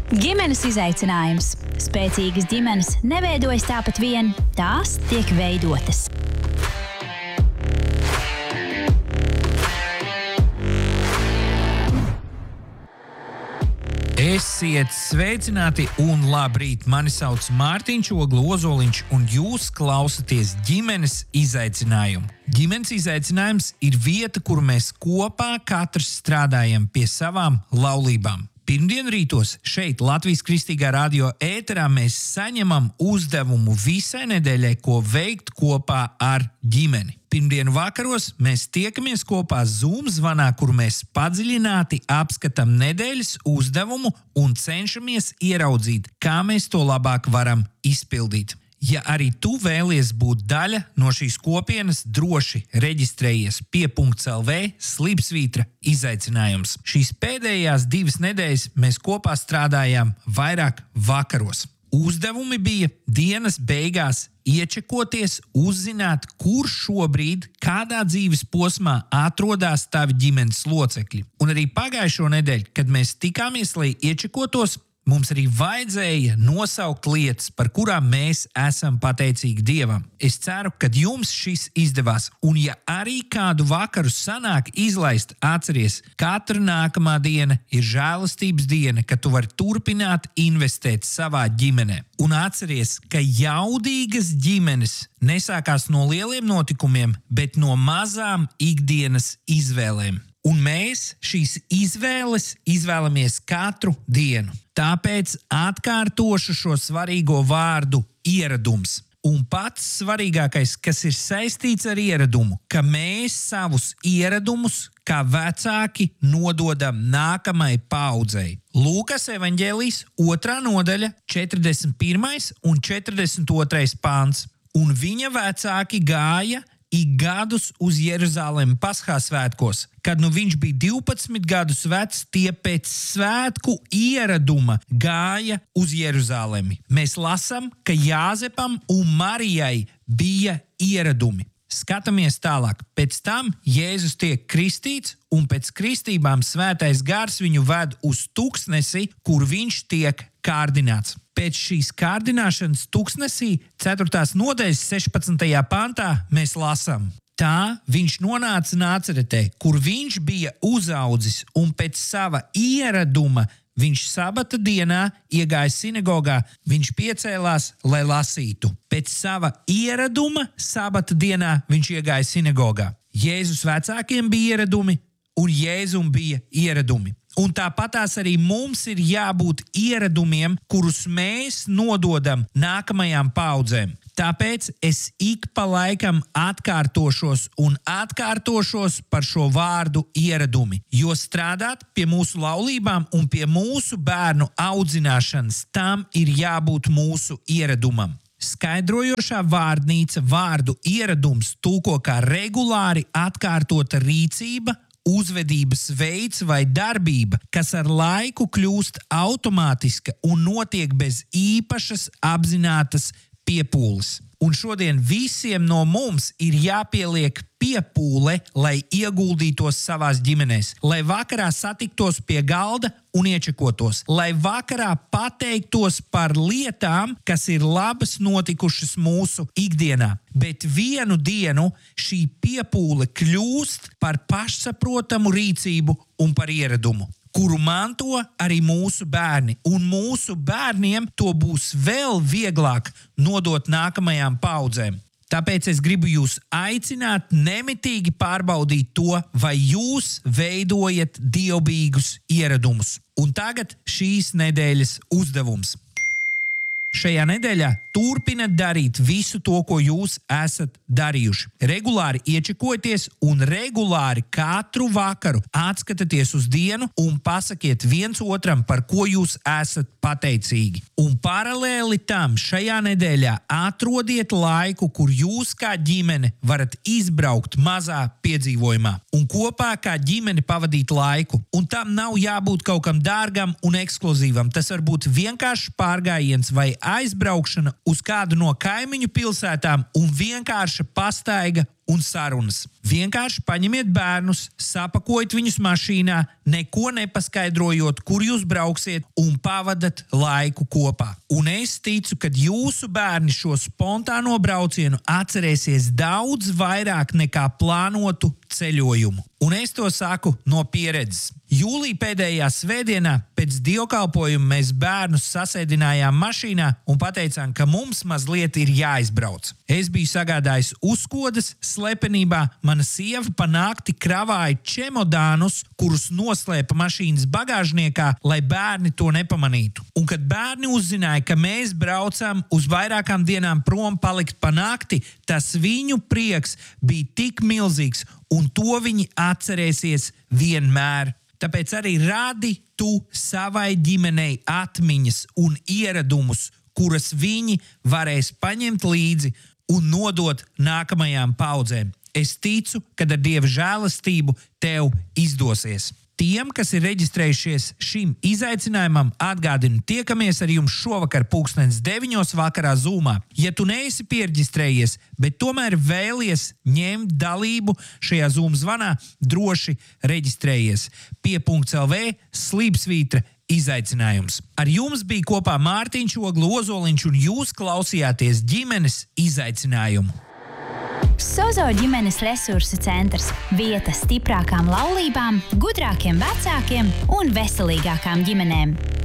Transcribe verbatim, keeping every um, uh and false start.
Ģimenes izaicinājums. Spēcīgas ģimenes neveidojas tāpat vien, tās tiek veidotas. Esiet sveicināti un labrīt! Mani sauc Mārtiņš Oglu Ozoliņš, un jūs klausāties ģimenes izaicinājumu. Ģimenes izaicinājums ir vieta, kur mēs kopā katrs strādājam pie savām laulībām. Pirmdienu rītos šeit Latvijas Kristīgā radio ēterā mēs saņemam uzdevumu visai nedēļai, ko veikt kopā ar ģimeni. Pirmdienu vakaros mēs tiekamies kopā Zoom zvanā, kur mēs padziļināti apskatām nedēļas uzdevumu un cenšamies ieraudzīt, kā mēs to labāk varam izpildīt. Ja arī tu vēlies būt daļa no šīs kopienas, droši reģistrējies pie .lv slīpsvītra izaicinājums. Šīs pēdējās divas nedēļas mēs kopā strādājām vairāk vakaros. Uzdevumi bija dienas beigās iečekoties, uzzināt, kur šobrīd, kādā dzīves posmā atrodas tavi ģimenes locekļi. Un arī pagājušo nedēļu, kad mēs tikāmies, lai iečekotos, mums arī vajadzēja nosaukt lietas, par kurām mēs esam pateicīgi Dievam. Es ceru, ka jums šis izdevās, un ja arī kādu vakaru sanāk izlaist, atceries, katra nākamā diena ir žēlastības diena, kad tu vari turpināt investēt savā ģimenē. Un atceries, ka jaudīgas ģimenes nesākās no lieliem notikumiem, bet no mazām ikdienas izvēlēm. Un mēs šīs izvēles izvēlamies katru dienu. Tāpēc atkārtošu šo svarīgo vārdu ieradums. Un pats svarīgākais, kas ir saistīts ar ieradumu, ka mēs savus ieradumus kā vecāki nododam nākamai paaudzei. Lūkas evaņģēlijs otrā nodaļa, četrdesmit pirmais un četrdesmit otrais pāns. Un viņa vecāki gāja ik gadus uz Jeruzalemi Paskā svētkos. Kad nu viņš bija divpadsmit gadus vecs, tie pēc svētku ieraduma gāja uz Jeruzalemi. Mēs lasām, ka Jāzepam un Marijai bija ieradumi. Skatāmies tālāk. Pēc tam Jēzus tiek kristīts, un pēc kristībām svētais gars viņu ved uz tuksnesi, kur viņš tiek kārdināts. Pēc šīs kārdināšanas tuksnesī, ceturtās nodaļas sešpadsmitajā pantā, mēs lasām. Tā viņš nonāca Nāceretē, kur viņš bija uzaudzis, un pēc sava ieraduma viņš sabata dienā iegāja sinagogā, viņš piecēlās, lai lasītu. Pēc sava ieraduma sabata dienā viņš iegāja sinagogā. Jēzus vecākiem bija ieradumi, un Jēzum bija ieradumi. Un tāpatās arī mums ir jābūt ieradumiem, kurus mēs nododam nākamajām paudzēm. Tāpēc es ik pa laikam atkārtošos un atkārtošos par šo vārdu ieradumi, jo strādāt pie mūsu laulībām un pie mūsu bērnu audzināšanas tam ir jābūt mūsu ieradumam. Skaidrojošā vārdnīca vārdu ieradums tulko kā regulāri atkārtota rīcība, uzvedības veids vai darbība, kas ar laiku kļūst automātiska un notiek bez īpašas apzinātas piepūles. Un šodien visiem no mums ir jāpieliek piepūle, lai ieguldītos savās ģimenēs, lai vakarā satiktos pie galda un iečekotos, lai vakarā pateiktos par lietām, kas ir labas notikušas mūsu ikdienā. Bet vienu dienu šī piepūle kļūst par pašsaprotamu rīcību un par ieradumu, kuru manto arī mūsu bērni, un mūsu bērniem to būs vēl vieglāk nodot nākamajām paudzēm. Tāpēc es gribu jūs aicināt nemitīgi pārbaudīt to, vai jūs veidojat dievbijīgus ieradumus. Un tagad šīs nedēļas uzdevums. Šajā nedēļā turpiniet darīt visu to, ko jūs esat darījuši. Regulāri iečekojieties un regulāri katru vakaru atskatieties uz dienu un pasakiet viens otram, par ko jūs esat pateicīgi. Un paralēli tam šajā nedēļā atrodiet laiku, kur jūs kā ģimene varat izbraukt mazā piedzīvojumā un kopā kā ģimene pavadīt laiku. Un tam nav jābūt kaut kam dārgam un ekskluzīvam. Tas var būt vienkāršs pārgājiens vai aizbraukšana uz kādu no kaimiņu pilsētām un vienkārša pastaiga un sarunas. Vienkārši paņemiet bērnus, sapakojiet viņus mašīnā, neko nepaskaidrojot, kur jūs brauksiet un pavadat laiku kopā. Un es ticu, ka jūsu bērni šo spontāno braucienu atcerēsies daudz vairāk nekā plānotu ceļojumu. Un es to saku no pieredzes. Jūlija pēdējā svētdienā pēc dievkalpojuma mēs bērnus sasēdinājām mašīnā un pateicām, ka mums mazliet ir jāizbrauc. Es biju sagādājis uzkodas slepenībā, mana sieva pa nakti kravāja čemodānus, kurus noslēpa mašīnas bagāžniekā, lai bērni to nepamanītu. Un kad bērni uzzināja, ka mēs braucam uz vairākām dienām prom palikt pa nakti, tas viņu prieks bija tik milzīgs, un to viņi atcerēsies vienmēr. Tāpēc arī radi tu savai ģimenei atmiņas un ieradumus, kuras viņi varēs paņemt līdzi un nodot nākamajām paudzēm. Es ticu, ka ar Dieva žēlastību tev izdosies. Tiem, kas ir reģistrējušies šim izaicinājumam, atgādinu, tiekamies ar jums šovakar pulkstens deviņos vakarā Zoomā. Ja tu neesi pierģistrējies, bet tomēr vēlies ņemt dalību šajā Zoom zvanā, droši reģistrējies pie .lv slīpsvītra izaicinājums. Ar jums bija kopā Mārtiņš Oglu Ozoliņš un jūs klausījāties ģimenes izaicinājumu. Sozo ģimenes resursu centrs – vieta stiprākām laulībām, gudrākiem vecākiem un veselīgākām ģimenēm.